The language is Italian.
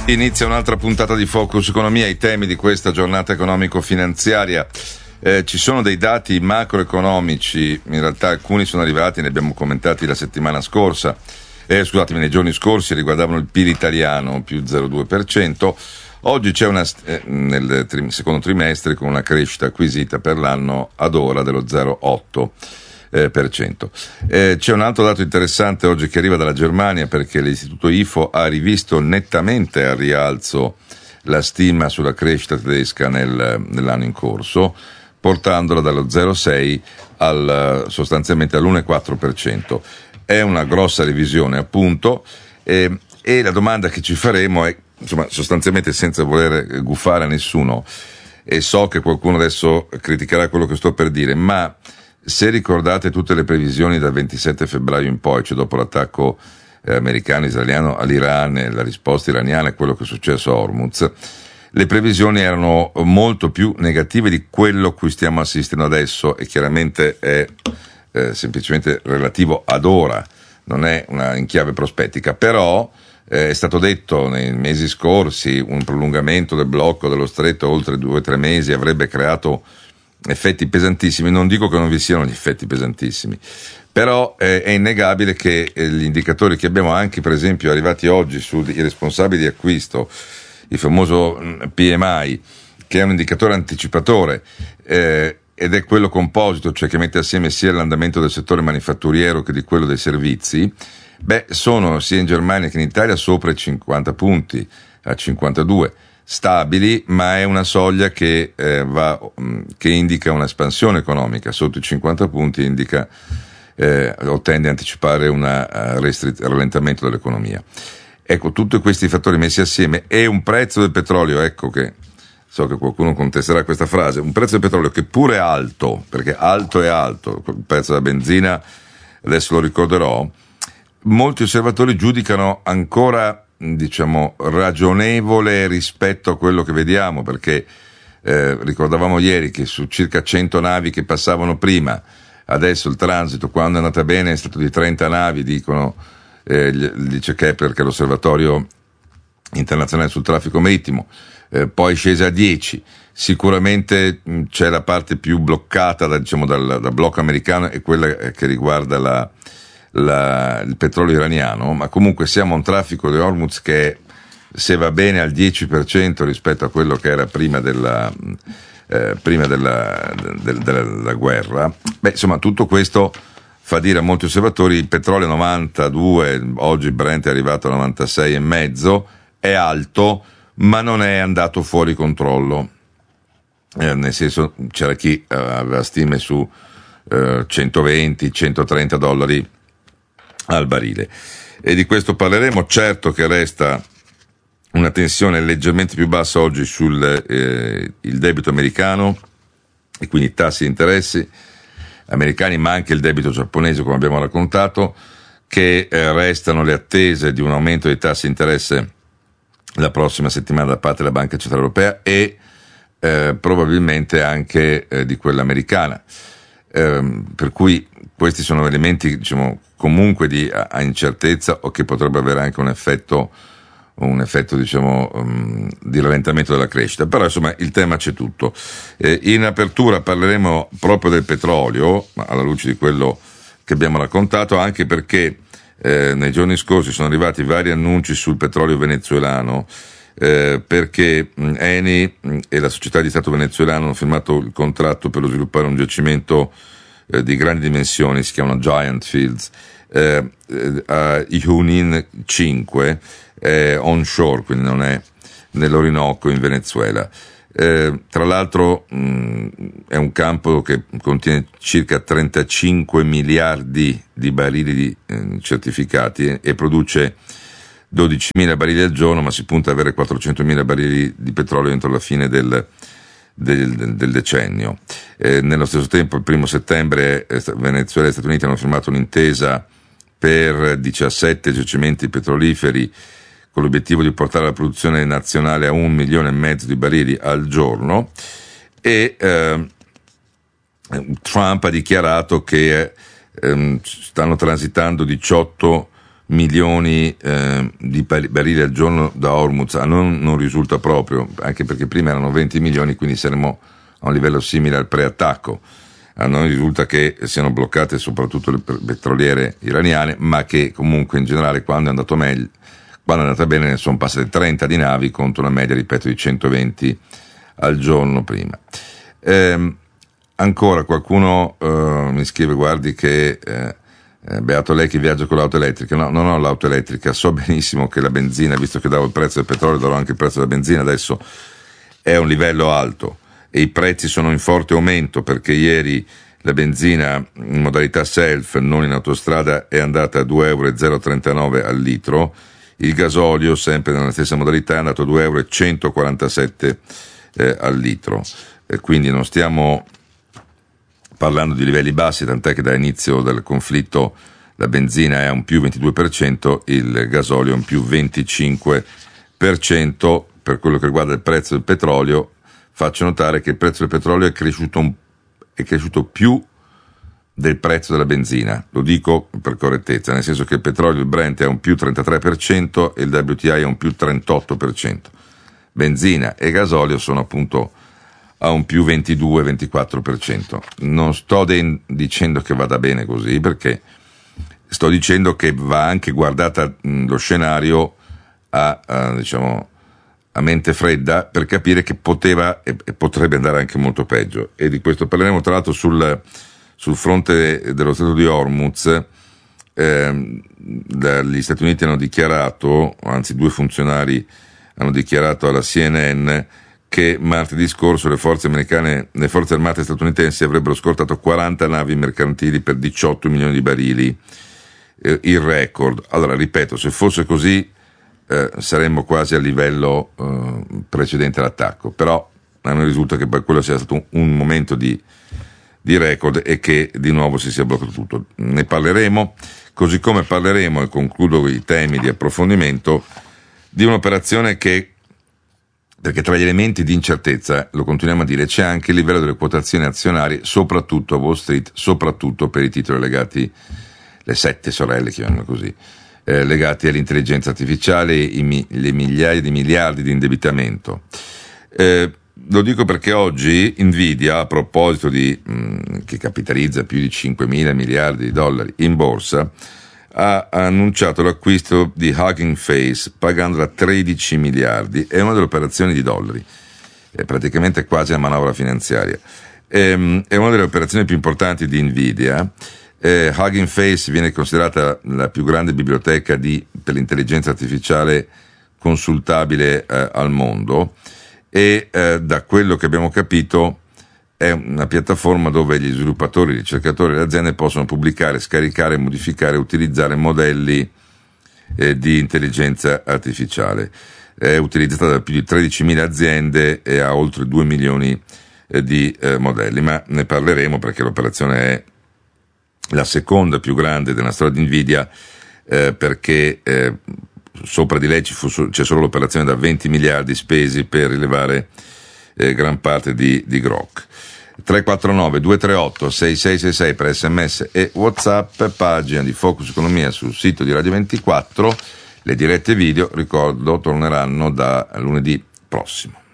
Inizia un'altra puntata di Focus Economia, i temi di questa giornata economico-finanziaria. Ci sono dei dati macroeconomici, in realtà alcuni sono arrivati, ne abbiamo commentati la settimana scorsa, nei giorni scorsi, riguardavano il PIL italiano, più 0,2%. Oggi c'è nel secondo trimestre con una crescita acquisita per l'anno ad ora dello 0,8%. C'è un altro dato interessante oggi che arriva dalla Germania, perché l'istituto IFO ha rivisto nettamente al rialzo la stima sulla crescita tedesca nell'anno in corso, portandola dallo 0,6 sostanzialmente all'1,4%. È una grossa revisione, appunto, e la domanda che ci faremo è, insomma, sostanzialmente, senza voler guffare a nessuno, e so che qualcuno adesso criticherà quello che sto per dire, ma se ricordate tutte le previsioni dal 27 febbraio in poi, cioè dopo l'attacco americano-israeliano all'Iran e la risposta iraniana e quello che è successo a Hormuz, le previsioni erano molto più negative di quello a cui stiamo assistendo adesso, e chiaramente è semplicemente relativo ad ora, non è in chiave prospettica, però è stato detto nei mesi scorsi un prolungamento del blocco dello stretto oltre 2-3 mesi avrebbe creato effetti pesantissimi. Non dico che non vi siano gli effetti pesantissimi, però è innegabile che gli indicatori che abbiamo, anche per esempio arrivati oggi sui responsabili di acquisto, il famoso PMI, che è un indicatore anticipatore, ed è quello composito, cioè che mette assieme sia l'andamento del settore manifatturiero che di quello dei servizi, sono sia in Germania che in Italia sopra i 50 punti, a 52, stabili, ma è una soglia che indica un'espansione economica. Sotto i 50 punti indica o tende a anticipare un rallentamento dell'economia. Ecco, tutti questi fattori messi assieme, e un prezzo del petrolio, ecco che so che qualcuno contesterà questa frase, un prezzo del petrolio che pure è alto, perché alto è alto, il prezzo della benzina adesso lo ricorderò, molti osservatori giudicano ancora, diciamo, ragionevole rispetto a quello che vediamo, perché ricordavamo ieri che su circa 100 navi che passavano prima, adesso il transito, quando è andata bene, è stato di 30 navi, dice Kepler, che è l'osservatorio internazionale sul traffico marittimo, poi scese a 10. Sicuramente c'è la parte più bloccata dal blocco americano, e quella che riguarda il petrolio iraniano, ma comunque siamo a un traffico di Hormuz che, se va bene, al 10% rispetto a quello che era prima della guerra. Insomma, tutto questo fa dire a molti osservatori: il petrolio 92, oggi Brent è arrivato a 96,5, è alto, ma non è andato fuori controllo, nel senso, c'era chi aveva stime su $120-130 al barile, e di questo parleremo. Certo che resta una tensione leggermente più bassa oggi sul il debito americano, e quindi tassi di interessi americani, ma anche il debito giapponese, come abbiamo raccontato, che restano le attese di un aumento dei tassi di interesse la prossima settimana da parte della Banca Centrale Europea, e probabilmente anche di quella americana, per cui questi sono elementi, diciamo, comunque di incertezza, o che potrebbe avere anche un effetto diciamo di rallentamento della crescita. Però insomma il tema c'è tutto. In apertura parleremo proprio del petrolio, alla luce di quello che abbiamo raccontato, anche perché nei giorni scorsi sono arrivati vari annunci sul petrolio venezuelano, perché Eni e la società di Stato venezuelano hanno firmato il contratto per lo sviluppare un giacimento di grandi dimensioni, si chiamano Giant Fields, a Junín 5, onshore, quindi non è nell'Orinoco in Venezuela. Tra l'altro è un campo che contiene circa 35 miliardi di barili certificati, e produce 12.000 barili al giorno, ma si punta ad avere 400.000 barili di petrolio entro la fine del decennio. Nello stesso tempo, il 1 settembre, Venezuela e Stati Uniti hanno firmato un'intesa per 17 giacimenti petroliferi, con l'obiettivo di portare la produzione nazionale a 1,5 milioni di barili al giorno, e Trump ha dichiarato che stanno transitando 18 milioni di barili al giorno da Hormuz. A noi non risulta proprio, anche perché prima erano 20 milioni, quindi saremmo a un livello simile al preattacco. A noi risulta che siano bloccate soprattutto le petroliere iraniane, ma che comunque in generale quando è andata bene ne sono passate 30 di navi contro una media, ripeto, di 120 al giorno prima. Ancora qualcuno mi scrive: guardi che beato lei che viaggia con l'auto elettrica. No, non ho l'auto elettrica, so benissimo che la benzina, visto che davo il prezzo del petrolio, darò anche il prezzo della benzina, adesso è a un livello alto e i prezzi sono in forte aumento, perché ieri la benzina in modalità self, non in autostrada, è andata a 2,039 € al litro, il gasolio sempre nella stessa modalità è andato a 2,147 € al litro, quindi non stiamo parlando di livelli bassi, tant'è che da inizio del conflitto la benzina è a un più 22%, il gasolio è un più 25%. Per quello che riguarda il prezzo del petrolio, faccio notare che il prezzo del petrolio è cresciuto più del prezzo della benzina, lo dico per correttezza, nel senso che il petrolio, il Brent, è un più 33% e il WTI è un più 38%. Benzina e gasolio sono appunto a un più 22-24%. Non sto dicendo che vada bene così, perché sto dicendo che va anche guardata lo scenario a mente fredda, per capire che poteva e potrebbe andare anche molto peggio. E di questo parleremo tra l'altro sul fronte dello Stretto di Hormuz. Gli Stati Uniti hanno dichiarato, anzi 2 funzionari hanno dichiarato alla CNN, che martedì scorso le forze armate statunitensi avrebbero scortato 40 navi mercantili per 18 milioni di barili, il record. Allora, ripeto, se fosse così saremmo quasi a livello precedente all'attacco, però a me risulta che quello sia stato un momento di record e che di nuovo si sia bloccato tutto. Ne parleremo, così come parleremo, e concludo i temi di approfondimento, di un'operazione che, perché tra gli elementi di incertezza, lo continuiamo a dire, c'è anche il livello delle quotazioni azionarie, soprattutto a Wall Street, soprattutto per i titoli legati, le 7 sorelle, chiamiamole così, legati all'intelligenza artificiale, le migliaia di miliardi di indebitamento. Lo dico perché oggi Nvidia, a proposito che capitalizza più di 5.000 miliardi di dollari in borsa, ha annunciato l'acquisto di Hugging Face pagandola 13 miliardi. È una delle operazioni di dollari, è praticamente quasi una manovra finanziaria. È una delle operazioni più importanti di Nvidia. Hugging Face viene considerata la più grande biblioteca per l'intelligenza artificiale consultabile al mondo, e da quello che abbiamo capito è una piattaforma dove gli sviluppatori, i ricercatori e le aziende possono pubblicare, scaricare, modificare e utilizzare modelli di intelligenza artificiale. È utilizzata da più di 13.000 aziende e ha oltre 2 milioni di modelli, ma ne parleremo perché l'operazione è la seconda più grande della storia di Nvidia, perché sopra di lei c'è solo l'operazione da 20 miliardi spesi per rilevare gran parte di Grok. 349 238 6666 per SMS e WhatsApp, pagina di Focus Economia sul sito di Radio 24. Le dirette video, ricordo, torneranno da lunedì prossimo.